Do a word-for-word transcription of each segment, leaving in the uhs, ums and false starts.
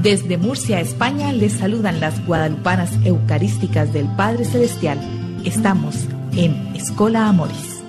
Desde Murcia, España, les saludan las guadalupanas eucarísticas del Padre Celestial. Estamos en Escola Amoris.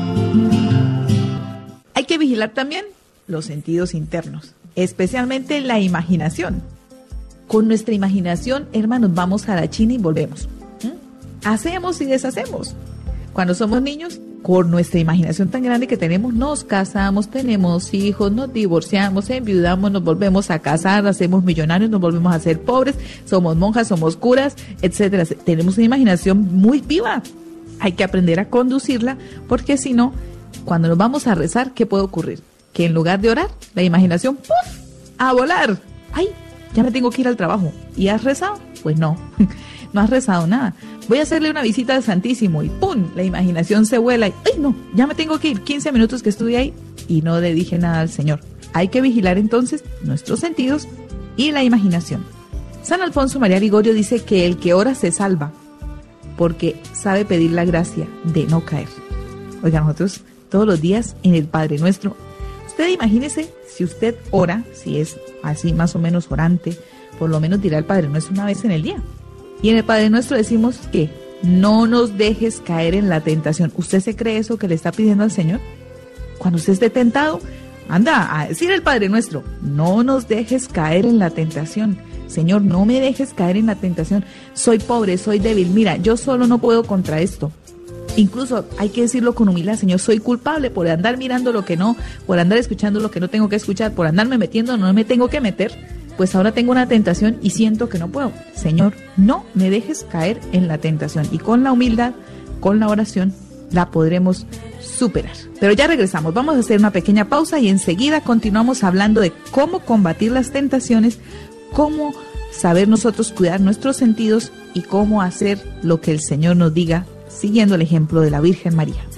Hay que vigilar también los sentidos internos, especialmente la imaginación. Con nuestra imaginación, hermanos, vamos a la China y volvemos. ¿Mm? Hacemos y deshacemos. Cuando somos niños, con nuestra imaginación tan grande que tenemos, nos casamos, tenemos hijos, nos divorciamos, enviudamos, nos volvemos a casar, hacemos millonarios, nos volvemos a ser pobres, somos monjas, somos curas, etcétera. Tenemos una imaginación muy viva. Hay que aprender a conducirla, porque si no, cuando nos vamos a rezar, ¿qué puede ocurrir? Que en lugar de orar, la imaginación, ¡puf!, a volar. ¡Ay! Ya me tengo que ir al trabajo. ¿Y has rezado? Pues no, no has rezado nada. Voy a hacerle una visita al Santísimo y ¡pum!, la imaginación se vuela y ¡ay, no! Ya me tengo que ir, quince minutos que estuve ahí y no le dije nada al Señor. Hay que vigilar entonces nuestros sentidos y la imaginación. San Alfonso María Ligorio dice que el que ora se salva porque sabe pedir la gracia de no caer. Oiga, nosotros todos los días en el Padre Nuestro, usted imagínese si usted ora, si es así más o menos orante, por lo menos dirá el Padre Nuestro una vez en el día. Y en el Padre Nuestro decimos que no nos dejes caer en la tentación. ¿Usted se cree eso que le está pidiendo al Señor? Cuando usted esté tentado, anda a decir el Padre Nuestro, no nos dejes caer en la tentación. Señor, no me dejes caer en la tentación. Soy pobre, soy débil. Mira, yo solo no puedo contra esto. Incluso hay que decirlo con humildad, Señor, soy culpable por andar mirando lo que no, por andar escuchando lo que no tengo que escuchar, por andarme metiendo donde no me tengo que meter. Pues ahora tengo una tentación y siento que no puedo. Señor, no me dejes caer en la tentación. Y con la humildad, con la oración, la podremos superar. Pero ya regresamos, vamos a hacer una pequeña pausa y enseguida continuamos hablando de cómo combatir las tentaciones, cómo saber nosotros cuidar nuestros sentidos y cómo hacer lo que el Señor nos diga, siguiendo el ejemplo de la Virgen María.